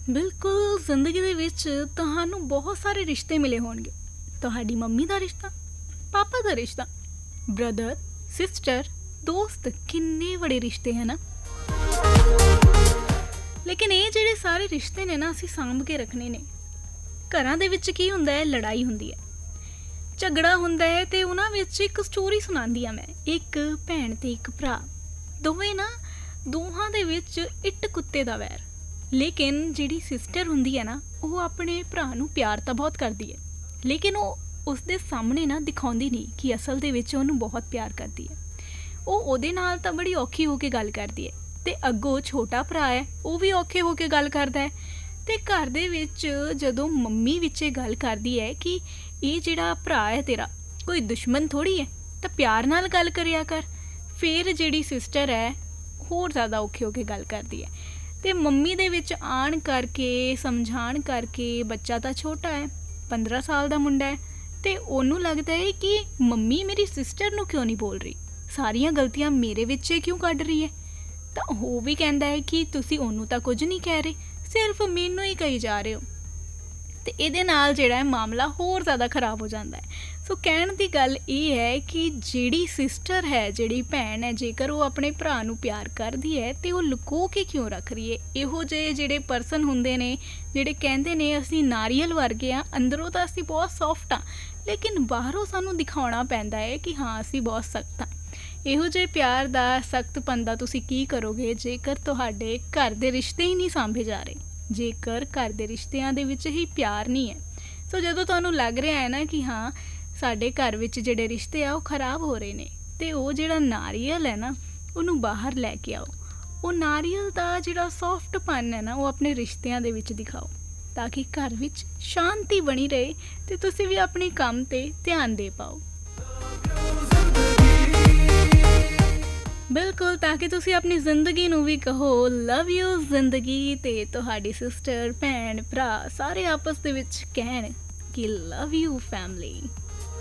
ਬਿਲਕੁਲ ਜ਼ਿੰਦਗੀ ਦੇ ਵਿੱਚ ਤੁਹਾਨੂੰ ਬਹੁਤ ਸਾਰੇ ਰਿਸ਼ਤੇ ਮਿਲੇ ਹੋਣਗੇ। ਤੁਹਾਡੀ ਮੰਮੀ ਦਾ ਰਿਸ਼ਤਾ, ਪਾਪਾ ਦਾ ਰਿਸ਼ਤਾ, ਬ੍ਰਦਰ, ਸਿਸਟਰ, ਦੋਸਤ, ਕਿੰਨੇ ਬੜੇ ਰਿਸ਼ਤੇ ਹੈ ਨਾ। ਲੇਕਿਨ ਇਹ ਜਿਹੜੇ ਸਾਰੇ ਰਿਸ਼ਤੇ ਨੇ ਨਾ ਅਸੀਂ ਸਾਂਭ ਕੇ ਰੱਖਣੇ ਨੇ। ਘਰਾਂ ਦੇ ਵਿੱਚ ਕੀ ਹੁੰਦਾ ਹੈ, ਲੜਾਈ ਹੁੰਦੀ ਹੈ, ਝਗੜਾ ਹੁੰਦਾ ਹੈ, ਤੇ ਉਹਨਾਂ ਵਿੱਚ ਇੱਕ ਸਟੋਰੀ ਸੁਣਾਉਂਦੀ ਆ ਮੈਂ। ਇੱਕ ਭੈਣ ਤੇ ਇੱਕ ਭਰਾ, ਦੋਹਾਂ ਦੇ ਵਿੱਚ ਇੱਟ ਕੁੱਤੇ ਦਾ ਵੈਰ। ਲੇਕਿਨ ਜਿਹੜੀ ਸਿਸਟਰ ਹੁੰਦੀ ਹੈ ਨਾ, ਉਹ ਆਪਣੇ ਭਰਾ ਨੂੰ ਪਿਆਰ ਤਾਂ ਬਹੁਤ ਕਰਦੀ ਹੈ, ਲੇਕਿਨ ਉਹ ਉਸਦੇ ਸਾਹਮਣੇ ਨਾ ਦਿਖਾਉਂਦੀ ਨਹੀਂ ਕਿ ਅਸਲ ਦੇ ਵਿੱਚ ਉਹਨੂੰ ਬਹੁਤ ਪਿਆਰ ਕਰਦੀ ਹੈ। ਉਹ ਉਹਦੇ ਨਾਲ ਤਾਂ ਬੜੀ ਔਖੀ ਹੋ ਕੇ ਗੱਲ ਕਰਦੀ ਹੈ, ਤੇ ਅੱਗੋਂ ਛੋਟਾ ਭਰਾ ਹੈ, ਉਹ ਵੀ ਔਖੇ ਹੋ ਕੇ ਗੱਲ ਕਰਦਾ ਹੈ। ਤੇ ਘਰ ਦੇ ਵਿੱਚ ਜਦੋਂ ਮੰਮੀ ਵਿੱਚ ਇਹ ਗੱਲ ਕਰਦੀ ਹੈ ਕਿ ਇਹ ਜਿਹੜਾ ਭਰਾ ਹੈ ਤੇਰਾ ਕੋਈ ਦੁਸ਼ਮਣ ਥੋੜ੍ਹੀ ਹੈ, ਤਾਂ ਪਿਆਰ ਨਾਲ ਗੱਲ ਕਰਿਆ ਕਰ, ਫਿਰ ਜਿਹੜੀ ਸਿਸਟਰ ਹੈ ਹੋਰ ਜ਼ਿਆਦਾ ਔਖੇ ਹੋ ਕੇ ਗੱਲ ਕਰਦੀ ਹੈ। ਤੇ ਮੰਮੀ ਦੇ ਵਿੱਚ ਆਣ ਕਰਕੇ ਸਮਝਾਉਣ ਕਰਕੇ, ਬੱਚਾ ਤਾਂ ਛੋਟਾ ਹੈ, 15 ਸਾਲ ਦਾ ਮੁੰਡਾ ਹੈ, ਤੇ ਉਹਨੂੰ ਲੱਗਦਾ ਹੈ ਕਿ ਮੰਮੀ ਮੇਰੀ ਸਿਸਟਰ ਨੂੰ ਕਿਉਂ ਨਹੀਂ ਬੋਲ ਰਹੀ, ਸਾਰੀਆਂ ਗਲਤੀਆਂ ਮੇਰੇ ਵਿੱਚ ਕਿਉਂ ਕੱਢ ਰਹੀ ਹੈ। ਤਾਂ ਉਹ ਵੀ ਕਹਿੰਦਾ ਹੈ ਕਿ ਤੁਸੀਂ ਉਹਨੂੰ ਤਾਂ ਕੁਝ ਨਹੀਂ ਕਹਿ ਰਹੇ, ਸਿਰਫ ਮੈਨੂੰ ਹੀ ਕਹੀ ਜਾ ਰਹੇ ਹੋ। ਤੇ ਇਹਦੇ ਨਾਲ ਜਿਹੜਾ ਹੈ ਮਾਮਲਾ ਹੋਰ ਜ਼ਿਆਦਾ ਖਰਾਬ ਹੋ ਜਾਂਦਾ ਹੈ। ਸੋ ਕਹਿਣ ਦੀ ਗੱਲ ਇਹ ਹੈ ਕਿ ਜਿਹੜੀ ਸਿਸਟਰ ਹੈ, ਜਿਹੜੀ ਭੈਣ ਹੈ, ਜੇਕਰ ਉਹ ਆਪਣੇ ਭਰਾ ਨੂੰ ਪਿਆਰ ਕਰਦੀ ਹੈ ਤੇ ਉਹ ਲੁਕੋ ਕੇ ਕਿਉਂ ਰੱਖ ਰਹੀ ਹੈ। ਇਹੋ ਜਿਹੇ ਜਿਹੜੇ ਪਰਸਨ ਹੁੰਦੇ ਨੇ, ਜਿਹੜੇ ਕਹਿੰਦੇ ਨੇ ਅਸੀਂ ਨਾਰੀਅਲ ਵਰਗੇ ਹਾਂ, ਅੰਦਰੋਂ ਤਾਂ ਅਸੀਂ ਬਹੁਤ ਸੌਫਟ ਹਾਂ, ਲੇਕਿਨ ਬਾਹਰੋਂ ਸਾਨੂੰ ਦਿਖਾਉਣਾ ਪੈਂਦਾ ਹੈ ਕਿ ਹਾਂ ਅਸੀਂ ਬਹੁਤ ਸਖਤ ਹਾਂ। ਇਹੋ ਜਿਹੇ ਪਿਆਰ ਦਾ, ਸਖਤਪਨ ਦਾ ਤੁਸੀਂ ਕੀ ਕਰੋਗੇ ਜੇਕਰ ਤੁਹਾਡੇ ਘਰ ਦੇ ਰਿਸ਼ਤੇ ਹੀ ਨਹੀਂ ਸਾਂਭੇ ਜਾ ਰਹੇ, ਜੇਕਰ ਘਰ ਦੇ ਰਿਸ਼ਤਿਆਂ ਦੇ ਵਿੱਚ ਹੀ ਪਿਆਰ ਨਹੀਂ ਹੈ। ਸੋ ਜਦੋਂ ਤੁਹਾਨੂੰ ਲੱਗ ਰਿਹਾ ਹੈ ਨਾ ਕਿ ਹਾਂ ਸਾਡੇ ਘਰ ਵਿੱਚ ਜਿਹੜੇ ਰਿਸ਼ਤੇ ਆ ਉਹ ਖਰਾਬ ਹੋ ਰਹੇ ਨੇ, ਤੇ ਉਹ ਜਿਹੜਾ ਨਾਰੀਅਲ ਹੈ ਨਾ, ਉਹਨੂੰ ਬਾਹਰ ਲੈ ਕੇ ਆਓ। ਉਹ ਨਾਰੀਅਲ ਦਾ ਜਿਹੜਾ ਸੌਫਟਪਨ ਹੈ ਨਾ, ਉਹ ਆਪਣੇ ਰਿਸ਼ਤਿਆਂ ਦੇ ਵਿੱਚ ਦਿਖਾਓ, ਤਾਂ ਕਿ ਘਰ ਵਿੱਚ ਸ਼ਾਂਤੀ ਬਣੀ ਰਹੇ ਤੇ ਤੁਸੀਂ ਵੀ ਆਪਣੇ ਕੰਮ 'ਤੇ ਧਿਆਨ ਦੇ ਪਾਓ। ਬਿਲਕੁਲ, ਤਾਂ ਕਿ ਤੁਸੀਂ ਆਪਣੀ ਜ਼ਿੰਦਗੀ ਨੂੰ ਵੀ ਕਹੋ ਲਵ ਯੂ ਜ਼ਿੰਦਗੀ, ਤੇ ਤੁਹਾਡੀ ਸਿਸਟਰ, ਭੈਣ, ਭਰਾ ਸਾਰੇ ਆਪਸ ਦੇ ਵਿੱਚ ਕਹਿਣ ਕਿ ਲਵ ਯੂ ਫੈਮਲੀ।